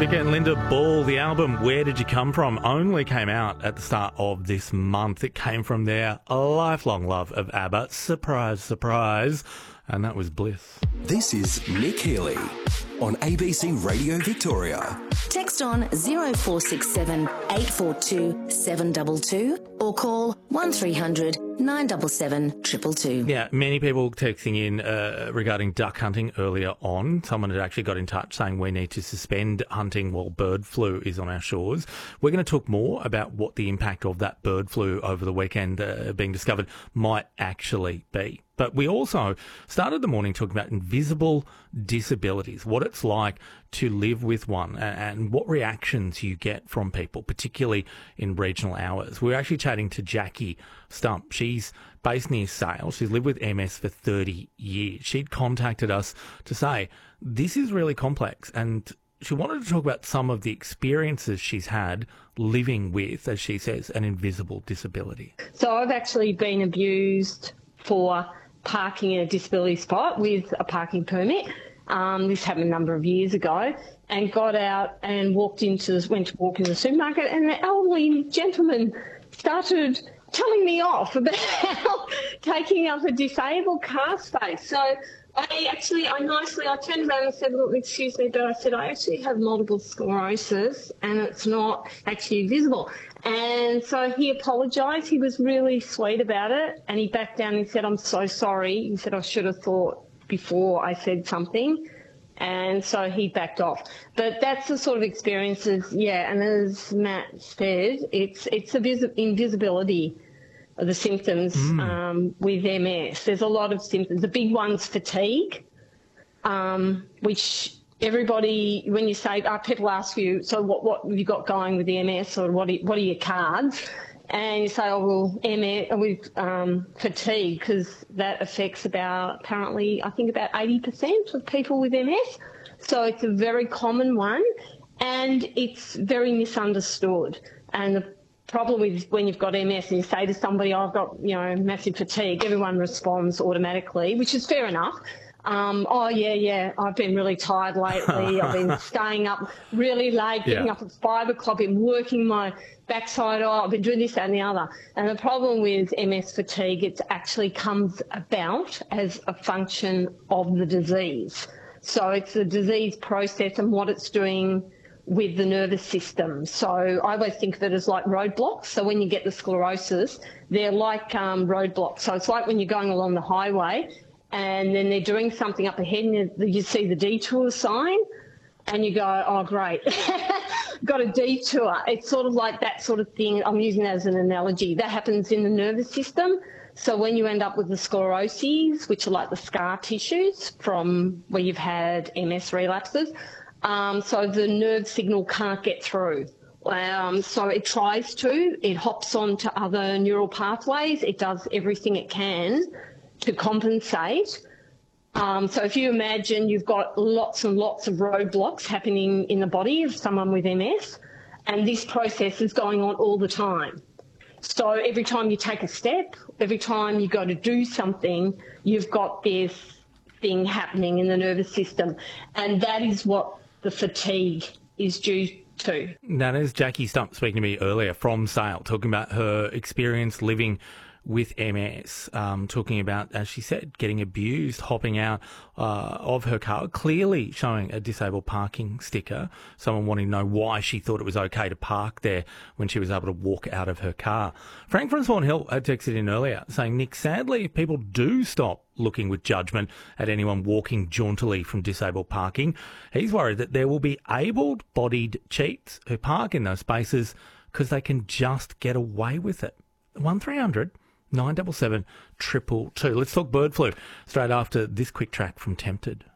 Vika and Linda Ball, the album Where Did You Come From only came out at the start of this month. It came from their lifelong love of ABBA. Surprise, surprise. And that was Bliss. This is Nick Healy on ABC Radio Victoria. Text on 0467 842 722 or call 1300 977 222. Yeah, many people texting in regarding duck hunting earlier on. Someone had actually got in touch saying we need to suspend hunting while bird flu is on our shores. We're going to talk more about what the impact of that bird flu over the weekend being discovered might actually be. But we also started the morning talking about invisible disabilities, what it's like to live with one and what reactions you get from people, particularly in regional hours. We're actually chatting to Jackie Stump. She's based near Sale. She's lived with MS for 30 years. She'd contacted us to say this is really complex, and she wanted to talk about some of the experiences she's had living with, as she says, an invisible disability. So I've actually been abused for parking in a disability spot with a parking permit. This happened a number of years ago, and got out and went to walk in the supermarket, and the elderly gentleman started telling me off about taking up a disabled car space. So I turned around and said, look, excuse me, but I said, I actually have multiple sclerosis and it's not actually visible. And so he apologised. He was really sweet about it, and he backed down and said, I'm so sorry. He said, I should have thought before I said something. And so he backed off. But that's the sort of experiences, yeah, and as Matt said, it's invisibility of the symptoms with MS. There's a lot of symptoms. The big one's fatigue, which everybody, when you say, people ask you, so what have you got going with the MS, or what are your cards? And you say, oh, well, MS with fatigue, because that affects apparently, I think about 80% of people with MS. So it's a very common one, and it's very misunderstood. And the problem with when you've got MS and you say to somebody, I've got, massive fatigue, everyone responds automatically, which is fair enough. Oh, yeah, I've been really tired lately. I've been staying up really late, getting up at 5 o'clock, been working my backside off, I've been doing this, that and the other. And the problem with MS fatigue, it actually comes about as a function of the disease. So it's the disease process and what it's doing with the nervous system. So I always think of it as like roadblocks. So when you get the sclerosis, they're like roadblocks. So it's like when you're going along the highway and then they're doing something up ahead and you see the detour sign and you go, oh, great, got a detour. It's sort of like that sort of thing. I'm using that as an analogy. That happens in the nervous system. So when you end up with the scleroses, which are like the scar tissues from where you've had MS relapses, so the nerve signal can't get through. So it tries to. It hops onto other neural pathways. It does everything it can to compensate. So if you imagine you've got lots and lots of roadblocks happening in the body of someone with MS, and this process is going on all the time. So every time you take a step, every time you go to do something, you've got this thing happening in the nervous system, and that is what the fatigue is due to. Now, there's Jackie Stump speaking to me earlier from Sale, talking about her experience living with MS, talking about, as she said, getting abused, hopping out of her car, clearly showing a disabled parking sticker, someone wanting to know why she thought it was okay to park there when she was able to walk out of her car. Frank from Swan Hill had texted in earlier saying, Nick, sadly, if people do stop looking with judgment at anyone walking jauntily from disabled parking, he's worried that there will be able-bodied cheats who park in those spaces because they can just get away with it. 1300 977 222. Let's talk bird flu straight after this quick track from Tempted.